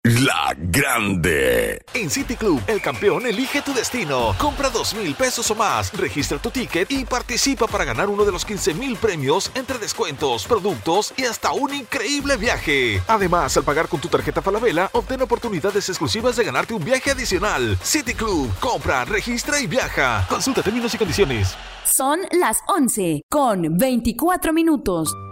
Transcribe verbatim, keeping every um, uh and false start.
La Grande. En City Club, el campeón elige tu destino. Compra dos mil pesos o más, registra tu ticket y participa para ganar uno de los quince mil premios entre descuentos, productos y hasta un increíble viaje. Además, al pagar con tu tarjeta Falabella, obtén oportunidades exclusivas de ganarte un viaje adicional. City Club, compra, registra y viaja. Consulta términos y condiciones. Son las once con veinticuatro minutos.